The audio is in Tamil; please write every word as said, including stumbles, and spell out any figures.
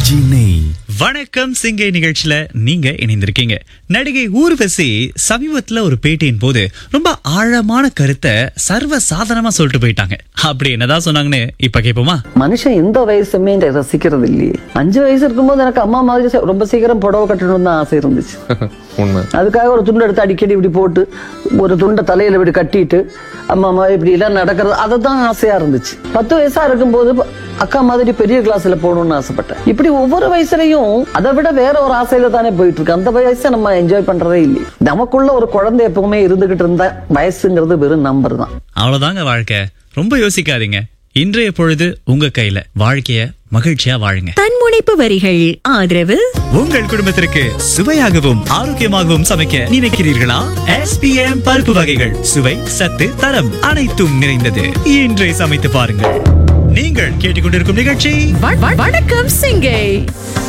ஆர்கேஜி நெய். வணக்கம் சிங்கை நிகழ்ச்சியில நீங்க இணைந்திருக்கீங்க. நடிகை ஊர்வசி சமீபத்துல ஒரு பேட்டியின் போது ரொம்ப ஆழமான கருத்தை சர்வ சாதாரணமா சொல்லிட்டு போயிட்டாங்க. அப்படி என்னதான் சொன்னாங்கன்னு இப்ப கேட்போமா? மனுஷன் எந்த வயசுமே ரசிக்கிறது இல்லையே. அஞ்சு வயசு இருக்கும்போது எனக்கு அம்மா மாதிரி ரொம்ப சீக்கிரம் புடவை கட்டணும்னு தான் ஆசை இருந்துச்சு. அதுக்காக ஒரு துண்டை எடுத்து அடிக்கடி இப்படி போட்டு ஒரு துண்டை தலையில இப்படி கட்டிட்டு அம்மா மாதிரி இப்படி எல்லாம் நடக்கிறது, அதுதான் ஆசையா இருந்துச்சு. பத்து வயசா இருக்கும்போது அக்கா மாதிரி பெரிய கிளாஸ்ல போகணும்னு ஆசைப்பட்டேன். இப்படி ஒவ்வொரு வயசுலயும் அதை விட வேற ஒரு ஆசையில தானே போயிட்டு இருக்கு. அந்த வயசை நம்ம என்ஜாய் பண்றதே இல்லையே. நமக்குள்ள ஒரு குழந்தை எப்பவுமே இருந்துகிட்டு இருந்த வயசுங்கிறது வெறும் நம்பர் தான். அவ்வளவுதாங்க வாழ்க்கை. ரொம்ப யோசிக்காதீங்க. இன்றைய பொழுது உங்க கையில. வாழ்க்கைய மகிழ்ச்சியா வாழுங்க. தன்முனைப்பு வரிகள் ஆதரவு. உங்கள் குடும்பத்திற்கு சுவையாகவும் ஆரோக்கியமாகவும் சமைக்க நினைக்கிறீர்களா? எஸ் பி எம் பருப்பு வகைகள் சுவை, சத்து, தரம் அனைத்தும் நிறைந்தது. இன்றே சமைத்து பாருங்கள். நீங்கள் கேட்டுக்கொண்டிருக்கும் நிகழ்ச்சி வணக்கம் சிங்கை.